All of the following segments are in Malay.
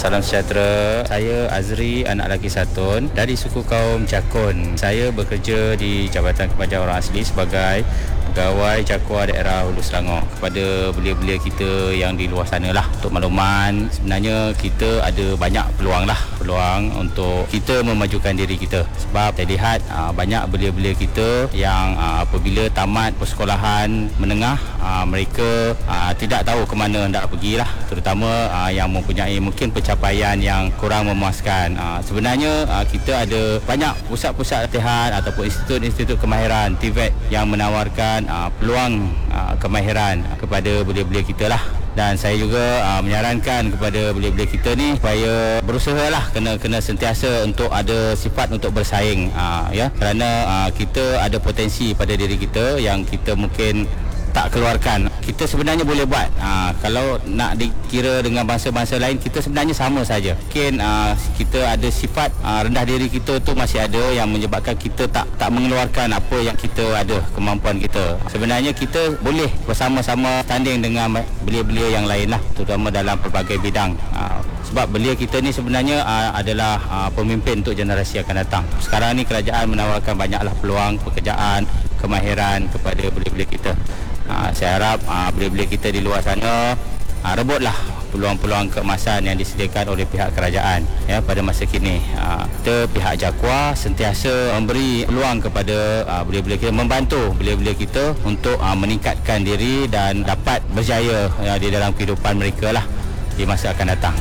Salam sejahtera. Saya Azri, anak lelaki Satun dari suku kaum Jakun. Saya bekerja di Jabatan Kemajuan Orang Asli sebagai pegawai Jakua daerah Hulu Selangor. Kepada belia-belia kita yang di luar sana lah, untuk makluman, sebenarnya kita ada banyak peluang untuk kita memajukan diri kita. Sebab saya lihat banyak belia-belia kita yang apabila tamat persekolahan menengah, mereka tidak tahu ke mana hendak pergilah, terutama yang mempunyai mungkin pencapaian yang kurang memuaskan. Sebenarnya kita ada banyak pusat-pusat latihan ataupun institut-institut kemahiran TVET yang menawarkan peluang kemahiran kepada belia-belia kita lah. Dan saya juga menyarankan kepada belia-belia kita ni supaya berusahalah, kena sentiasa untuk ada sifat untuk bersaing, ya, kerana kita ada potensi pada diri kita yang kita mungkin tak keluarkan. Kita sebenarnya boleh buat. Kalau nak dikira dengan bangsa-bangsa lain, kita sebenarnya sama saja. Mungkin kita ada sifat rendah diri kita tu masih ada yang menyebabkan kita tak mengeluarkan apa yang kita ada, kemampuan kita. Sebenarnya kita boleh bersama-sama tanding dengan belia-belia yang lain lah, terutama dalam pelbagai bidang. Sebab belia kita ni sebenarnya adalah pemimpin untuk generasi akan datang. Sekarang ni kerajaan menawarkan banyaklah peluang pekerjaan, kemahiran kepada belia-belia kita. Saya harap belia-belia kita di luar sana rebutlah peluang-peluang keemasan yang disediakan oleh pihak kerajaan, ya, pada masa kini. Kita pihak Jakua sentiasa memberi peluang kepada belia-belia kita, membantu belia-belia kita untuk meningkatkan diri dan dapat berjaya di dalam kehidupan mereka lah di masa akan datang.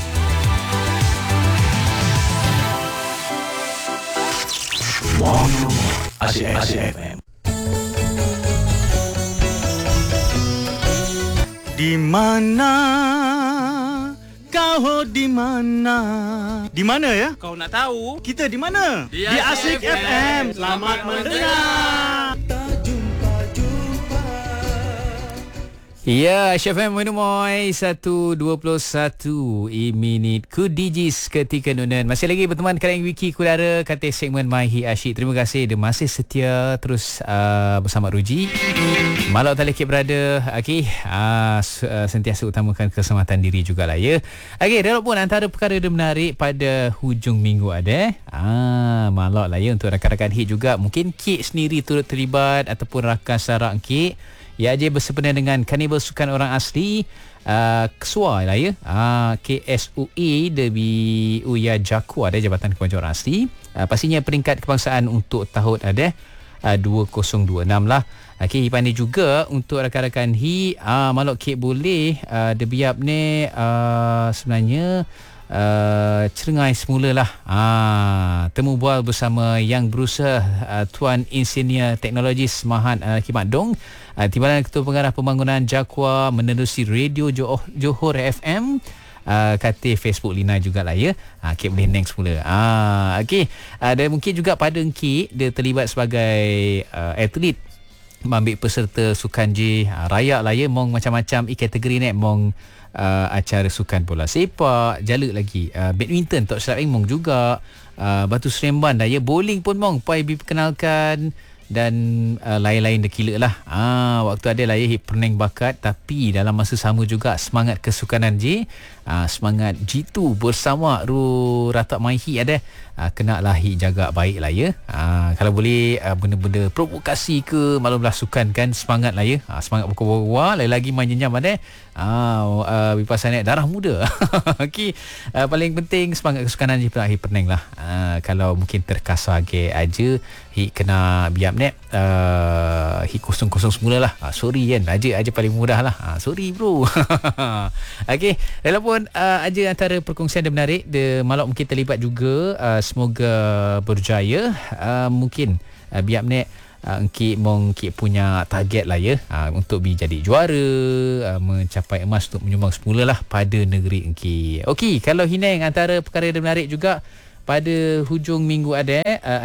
Asyik FM. Di mana kau, di mana? Di mana ya? Kau nak tahu? Kita di mana? Di Asyik FM. Selamat mendengar. Ya, Syafam Menumoy 1:21 minit ku digis ketika nunan. Masih lagi berteman kalian Wiki Kudara kata segmen Mahi Asyik. Terima kasih dia masih setia terus bersama Ruji. Malak Talikip berada. Okey, sentiasa utamakan keselamatan diri jugalah ya. Okey, walaupun antara perkara yang menarik pada hujung minggu ada malak lah ya untuk rakan-rakan hit juga. Mungkin Kik sendiri turut terlibat ataupun rakan sarak Kik ya je bersempena dengan Karnival Sukan Orang Asli KSUA lah ya, KSUA Derby Uya Jakua ada Jabatan Kemajuan Orang Asli. Pastinya peringkat kebangsaan untuk tahun ada 2026 lah. Okay, pandai juga untuk rakan-rakan hi malok Kek boleh debiap ni sebenarnya cerengai semula lah. Temu bual bersama yang berusaha Tuan Insinyur Teknologis Mahat Kimat Dong, Timbalan Ketua Pengarah Pembangunan Jakua menerusi Radio Johor FM. Kata Facebook Lina jugalah ya. Kek boleh neng semula. Okey. Dan mungkin juga pada Kek dia terlibat sebagai atlet, ambil peserta sukan J raya lah ya, mong macam-macam kategori ni, mong acara sukan bola sepak, jaluk lagi badminton tak silap mong juga, batu seremban dah ya, bowling pun mong pai diperkenalkan dan lain-lain dekila lah. Waktu ada lah ya pening bakat, tapi dalam masa sama juga semangat kesukanan J, semangat jitu bersama ru ratak maihi ada, kena lah jaga baik lah ya. Kalau boleh benda-benda provokasi ke maklumlah sukan kan, semangat lah ya, semangat berkuah-kuah, lagi main jenyam ada vipassana darah muda. Okey, paling penting semangat kesukanan J pula pening lah. Kalau mungkin terkasar ke aja kena biap net kosong-kosong semula lah. Sorry kan, aja paling mudah lah. Sorry bro. Okey, walaupun aja antara perkongsian dia menarik, dia malak mungkin terlibat juga. Semoga berjaya. Mungkin biap net Engkik punya target lah ya, untuk jadi juara, mencapai emas untuk menyumbang semula lah pada negeri Engkik. Okey, kalau Hineng antara perkara yang menarik juga pada hujung minggu ada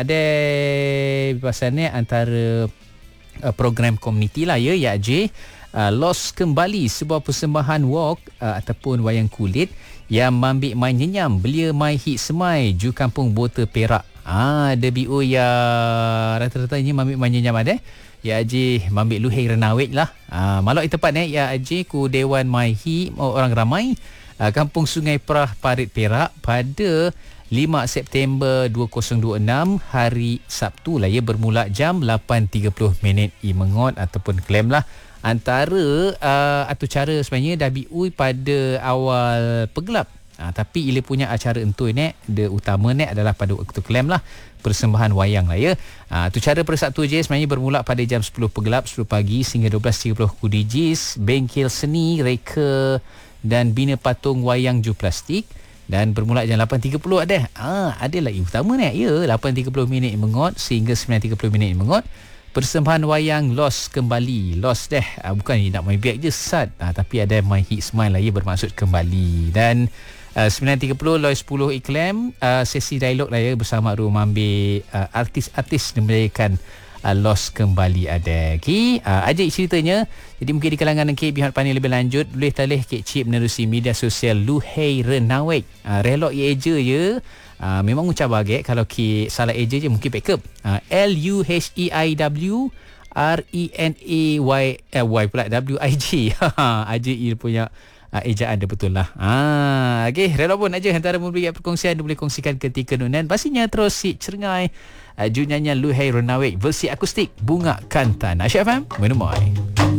pasalnya antara program komuniti lah ya, J Los Kembali, sebuah persembahan walk ataupun wayang kulit yang mambik main nyenyam belia mai hit semai ju kampung Bota Perak. DBO ya rata-rata ni mambik main nyenyam ada ya J mambik luheng renawit lah. Malak tepat ya J ku Dewan Mai Hi orang ramai Kampung Sungai Perah, Parit, Perak pada 5 September 2026 hari Sabtu lah ya, bermula jam 8.30 mengot ataupun klaim lah. Antara atau cara sebenarnya dah biui pada awal pegelap. Tapi ia punya acara entui nek, the utama nek adalah pada waktu klaim lah, persembahan wayang lah ya. Tu cara pada Sabtu je sebenarnya bermula pada jam 10 pegelap 10 pagi sehingga 12.30 Kudijis, bengkel seni, reka dan bina patung wayang ju plastik. Dan bermula jam 8.30 ada. Adalah utama nek ya, 8.30 mengot sehingga 9.30 mengot. Persembahan wayang Los kembali. Los deh, bukan nak main biak je sat, tapi ada My Hit Smile lah ya, bermaksud kembali. Dan 9.30 Lois 10 iklam, sesi dialog lah ya bersama Rum ambil artis-artis memeriahkan Los kembali ada. Okey, ajak ceritanya. Jadi mungkin di kalangan Kek pihak panel lebih lanjut boleh talih Kek Cip menerusi media sosial Luhei Renawek. Relok ye eja je. Memang ucap bagek kalau Kek salah eja je mungkin backup. LUHEIW RENAY pula WIG. Aja I punya ejaan dia betul lah. Okey, relok pun aja antara memberi perkongsian boleh kongsikan ketika nunan. Pastinya terus si cerengai nyanyian Luhei Renawek versi akustik Bunga Kantan. Asyik FM menemui.